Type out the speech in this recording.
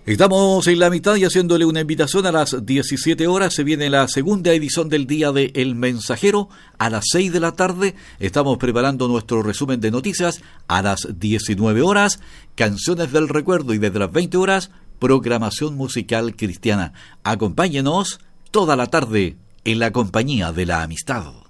Estamos en la mitad y haciéndole una invitación a las 17 horas. Se viene la segunda edición del Día de El Mensajero. A las 6 de la tarde estamos preparando nuestro resumen de noticias. A las 19 horas, Canciones del Recuerdo. Y desde las 20 horas, programación musical cristiana. Acompáñenos toda la tarde en la compañía de la amistad.